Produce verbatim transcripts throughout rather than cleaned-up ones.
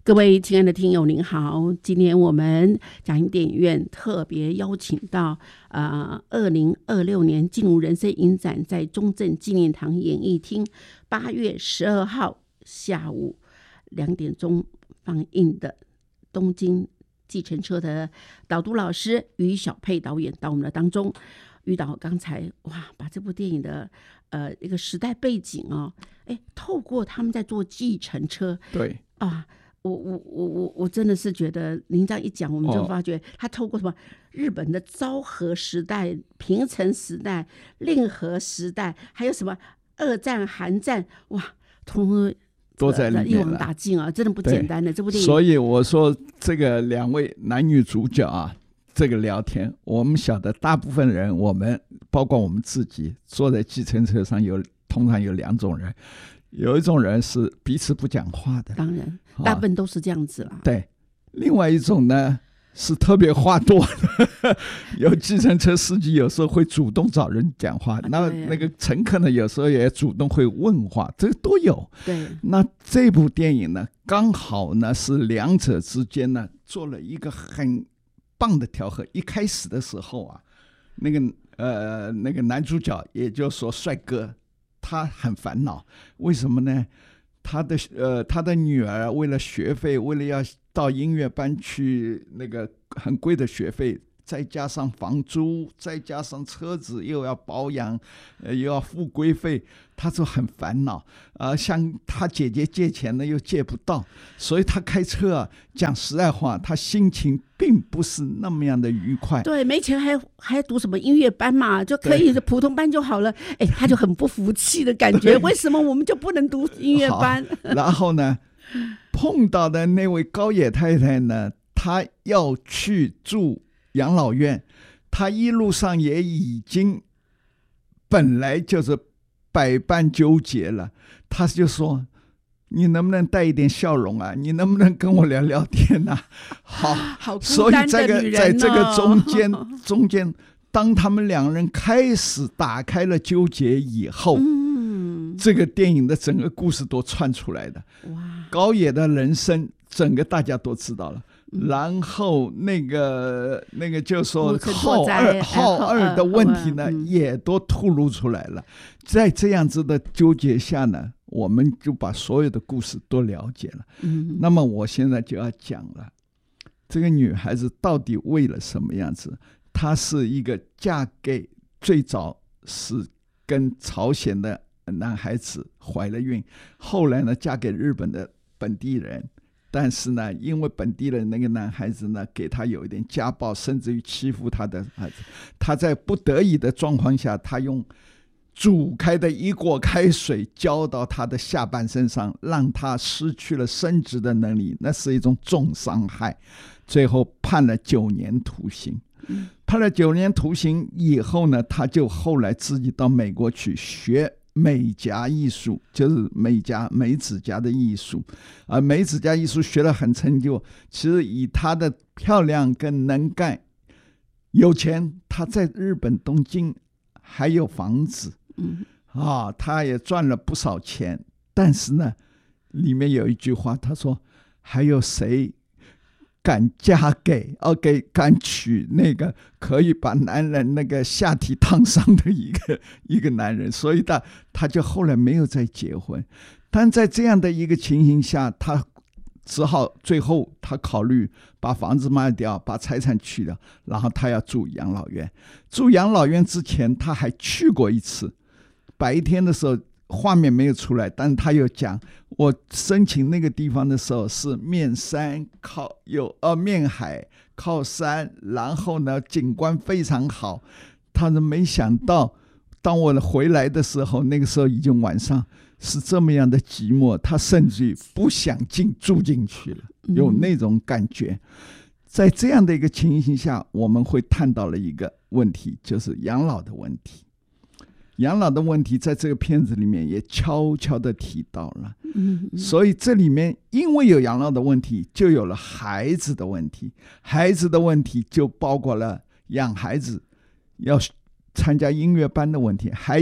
各位亲爱的听友您好，今天我们嘉义电影院特别邀请到呃，二零二六年进入人生影展在中正纪念堂演艺厅八月十二号下午两点钟放映的东京计程车的导读老师于小佩导演到我们的当中。于导刚才哇，把这部电影的呃一个时代背景哦，哎，透过他们在做计程车， 对啊。我我我我我真的是觉得您这样一讲，我们就发觉他透过什么日本的昭和时代、平成时代、令和时代，还有什么二战、韩战，哇，通通都在里面了， 一网打尽啊，真的不简单的这部电影。 所以我说这个两位男女主角啊，这个聊天，我们晓得大部分人，我们包括我们自己，坐在计程车上有通常有两种人。有一种人是彼此不讲话的， 当然大部分都是这样子啦、 哦、对，另外一种呢是特别话多的有计程车司机有时候会主动找人讲话、啊、那那个乘客呢有时候也主动会问话，这个都有。 对， 那这部电影呢刚好呢是两者之间呢做了一个很棒的调和。一开始的时候啊，那个呃那个男主角也就是说帅哥，他很烦恼，为什么呢？他的呃，他的女儿为了学费，为了要到音乐班去，那个很贵的学费，再加上房租，再加上车子又要保养，呃，又要付规费，他就很烦恼。啊、呃，向他姐姐借钱呢又借不到，所以他开车啊，讲实在话，他心情并不是那么样的愉快。 对，没钱还还读什么音乐班嘛，就可以普通班就好了。哎，他就很不服气的感觉，为什么我们就不能读音乐班？ 然后呢，碰到的那位高野太太呢，她要去住养老院，她一路上也已经本来就是百般纠结了，她就说你能不能带一点笑容啊？你能不能跟我聊聊天啊？好， 好孤单的女人哦。 所以这个在这个中间中间，当他们两人开始打开了纠结以后，嗯，这个电影的整个故事都串出来的。哇，高野的人生整个大家都知道了。嗯、然后那个那个就是说浩二浩二的问题呢、嗯、也都吐露出来了。在这样子的纠结下呢，我们就把所有的故事都了解了。嗯，那么我现在就要讲了，这个女孩子到底为了什么样子？她是一个嫁给最早是跟朝鲜的男孩子怀了孕，后来呢嫁给日本的本地人。但是呢，因为本地的那个男孩子呢，给他有一点家暴，甚至于欺负他的孩子。他在不得已的状况下，他用煮开的一锅开水浇到他的下半身上，让他失去了生殖的能力，那是一种重伤害。最后判了九年徒刑。判了九年徒刑以后呢，他就后来自己到美国去学美甲艺术，就是美甲美指甲的艺术啊，美指甲艺术学得很成就。其实以他的漂亮跟能干有钱，他在日本东京还有房子，嗯啊，他也赚了不少钱。但是呢，里面有一句话，他说还有谁敢嫁给哦，给敢娶那个可以把男人那个下体烫伤的一个一个男人，所以他他就后来没有再结婚。但在这样的一个情形下，他只好最后他考虑把房子卖掉，把财产去掉，然后他要住养老院。住养老院之前他还去过一次，白天的时候画面没有出来，但他有讲，我申请那个地方的时候是面山靠有呃面海靠山，然后呢景观非常好。他说没想到当我回来的时候，那个时候已经晚上，是这么样的寂寞，他甚至于不想进住进去了，有那种感觉。在这样的一个情形下，我们会探到了一个问题，就是养老的问题。养老的问题在这个片子里面也悄悄地提到了，嗯嗯，所以这里面因为有养老的问题，就有了孩子的问题，孩子的问题就包括了养孩子要参加音乐班的问题，还有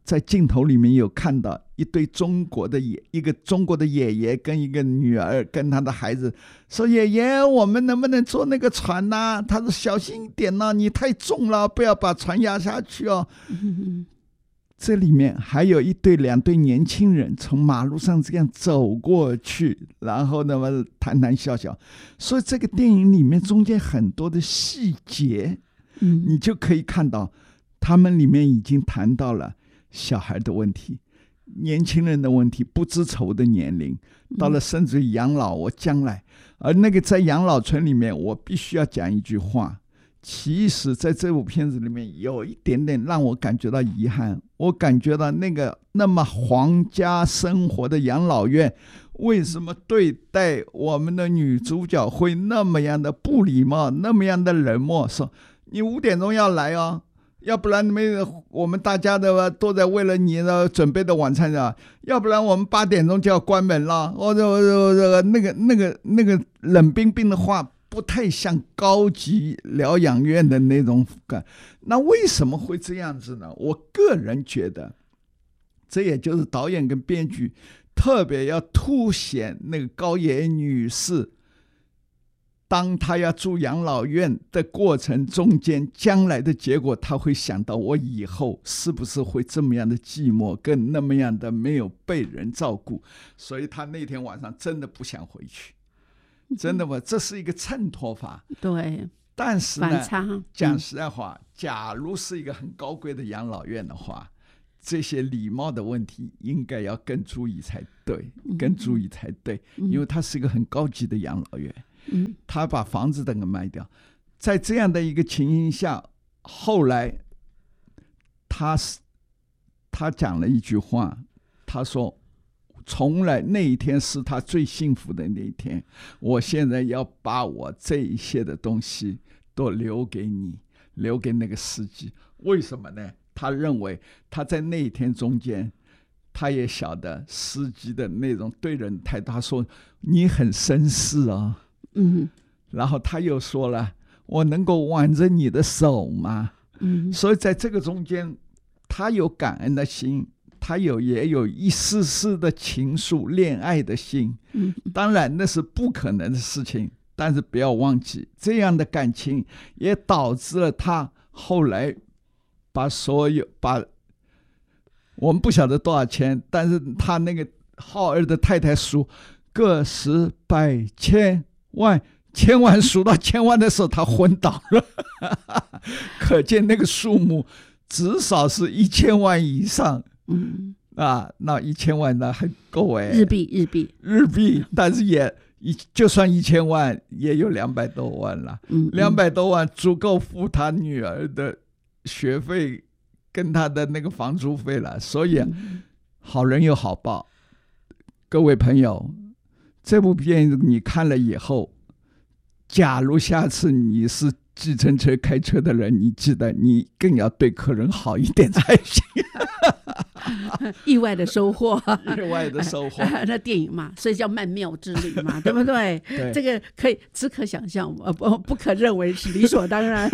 在镜头里面有看到一对中国的爷，一个中国的爷爷跟一个女儿跟他的孩子说：“爷爷，我们能不能坐那个船呢、啊？”他说：“小心一点呢、啊，你太重了，不要把船压下去哦。嗯”这里面还有一对两对年轻人从马路上这样走过去，然后那么谈谈笑笑。所以这个电影里面中间很多的细节，嗯，你就可以看到他们里面已经谈到了小孩的问题，年轻人的问题，不知愁的年龄，到了甚至于养老，我将来，而那个在养老村里面，我必须要讲一句话，其实在这部片子里面有一点点让我感觉到遗憾，我感觉到那个那么皇家生活的养老院，为什么对待我们的女主角会那么样的不礼貌，那么样的冷漠，说你五点钟要来哦，要不然没我们大家的都在为了你的准备的晚餐啊，要不然我们八点钟就要关门了。我这我那个那个那个冷冰冰的话，不太像高级疗养院的那种感。那为什么会这样子呢？我个人觉得，这也就是导演跟编剧特别要凸显那个高野女士。当他要住养老院的过程中间，将来的结果他会想到我以后是不是会这么样的寂寞，跟那么样的没有被人照顾，所以他那天晚上真的不想回去，真的吗？这是一个衬托法。 对， 但是呢， 反差。 讲实在话，假如是一个很高贵的养老院的话，这些礼貌的问题应该要更注意才对，更注意才对，因为它是一个很高级的养老院。嗯，他把房子等个卖掉，在这样的一个情形下，后来他他讲了一句话，他说从来那一天是他最幸福的那一天，我现在要把我这一些的东西都留给你，留给那个司机。为什么呢？他认为他在那一天中间，他也晓得司机的那种对人态度，他说你很绅士啊。嗯，然后他又说了，我能够挽着你的手吗？嗯，所以在这个中间，他有感恩的心，他有也有一丝丝的情愫、恋爱的心。嗯，当然那是不可能的事情，但是不要忘记，这样的感情也导致了他后来把所有把我们不晓得多少钱，但是他那个浩儿的太太数个十百千万千万数到千万的时候他昏倒了可见那个数目至少是一千万以上。嗯啊，那一千万那很够哎， 日币日币日币，但是也就算一千万也有两百多万了。嗯，两百多万足够付他女儿的学费跟他的那个房租费了。所以、嗯、好人有好报，各位朋友，这部片子你看了以后，假如下次你是计程车开车的人，你记得你更要对客人好一点才行意外的收获意外的收获那电影嘛，所以叫曼妙之旅嘛对不 对, 对这个可以只可想象，不不可认为是理所当然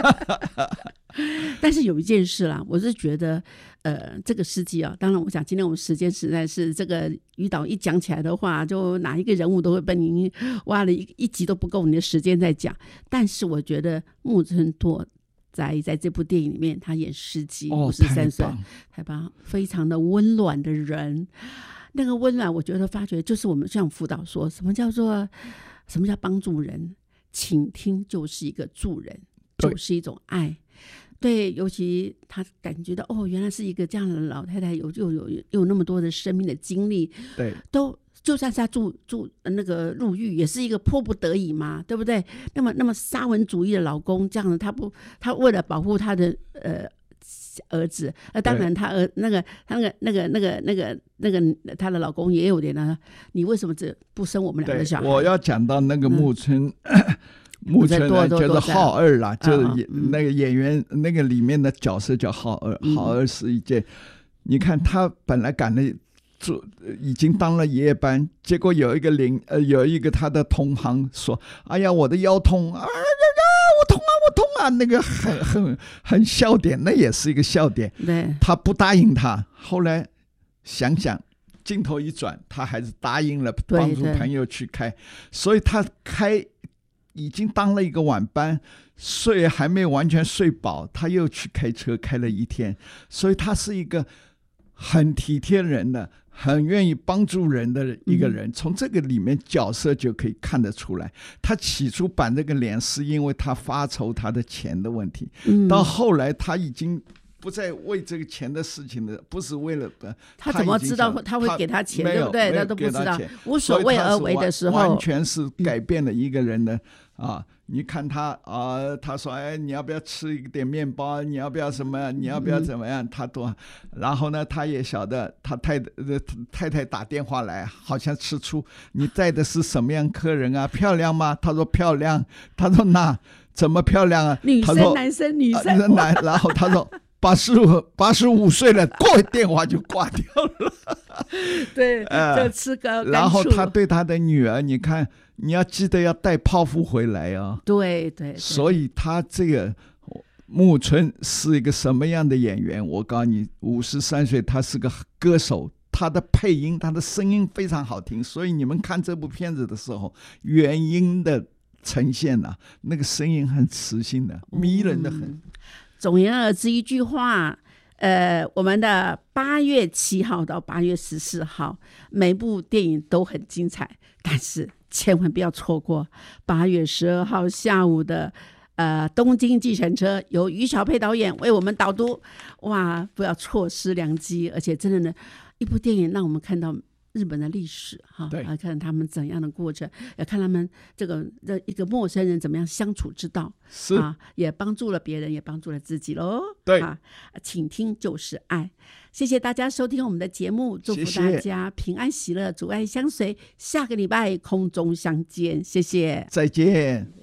但是有一件事啦，我是觉得呃，这个司机啊，当然我想今天我们时间实在是这个于导一讲起来的话，就哪一个人物都会被你挖了 一, 一集都不够你的时间在讲。但是我觉得木村拓在在这部电影里面他演司机五十三岁，太棒，非常的温暖的人。那个温暖我觉得发觉就是我们像辅导说什么叫做什么叫帮助人，倾听就是一个助人，就是一种爱。对，尤其他感觉到哦，原来是一个这样的老太太，有有有有那么多的生命的经历，对，都就算是他住住那个入狱，也是一个迫不得已嘛，对不对？那么那么沙文主义的老公，这样的他不，他为了保护他的呃儿子，那当然他儿那个他那个那个那个那个那个他的老公也有点呢，你为什么只不生我们两个小孩？ 我要讲到那个木村。嗯木村呢就是浩二啦，就是那个演员那个里面的角色叫浩二，嗯、浩二是一件，你看他本来赶了做已经当了夜班，结果有一个领呃有一个他的同行说，哎呀我的腰痛啊，我痛啊我痛啊， 啊，那个很很很笑点，那也是一个笑点。 对， 他不答应他，后来想想，镜头一转，他还是答应了，帮助朋友去开。所以他开已经当了一个晚班，睡还没完全睡饱，他又去开车开了一天。所以他是一个很体贴人的，很愿意帮助人的一个人。从这个里面角色就可以看得出来，他起初板这个脸是因为他发愁他的钱的问题，到后来他已经不再为这个钱的事情的，不是为了他怎么知道他会给他钱，对不对？他都不知道，无所谓而为的时候， 完全是改变了一个人的啊。你看他啊、呃，他说：“哎，你要不要吃一点面包？你要不要什么？你要不要怎么样？”他都，然后呢，他也晓得他太太太打电话来，好像吃醋，你带的是什么样客人啊？漂亮吗？他说漂亮。他说那怎么漂亮啊？ 女生、男生、女生、 呃、男。然后他说八十五八十五岁了，过电话就挂掉了。 对，就吃个。 然后他对他的女儿，你看。你要记得要带泡芙回来啊！ 对 对, 对， 所以他这个木村是一个什么样的演员？我告诉你，五十三岁，他是个歌手，他的配音，他的声音非常好听。所以你们看这部片子的时候，原音的呈现啊，那个声音很磁性的，迷人的很。嗯、 总言而之一句话。呃，我们的八月七号到八月十四号，每部电影都很精彩，但是千万不要错过八月十二号下午的呃东京计程车，由于小佩导演为我们导读，哇，不要错失良机！而且真的呢，一部电影让我们看到日本的历史哈，要看他们怎样的过程，要看他们这个这一个陌生人怎么样相处之道， 是啊，也帮助了别人，也帮助了自己喽。 对啊，请听就是爱。谢谢大家收听我们的节目，祝福大家平安喜乐，主爱相随。下个礼拜空中相见，谢谢， 再见。